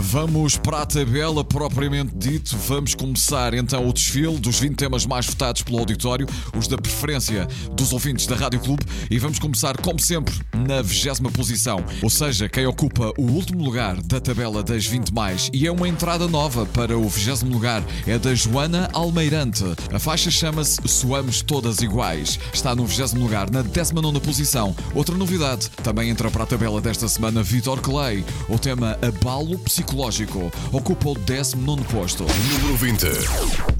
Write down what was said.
Vamos para a tabela propriamente dito. Vamos começar então o desfile dos 20 temas mais votados pelo auditório, os da preferência dos ouvintes da Rádio Clube, e vamos começar, como sempre, na 20ª posição, ou seja, quem ocupa o último lugar da tabela das 20 mais, e é uma entrada nova para o 20º lugar, é da Joana Almeirante. A faixa chama-se Soamos Todas Iguais. Está no 20º lugar, na 19ª posição. Outra novidade, também entra para a tabela desta semana Vítor Clay. O tema Abalo Psicológico ocupa o 19º posto. Número 20.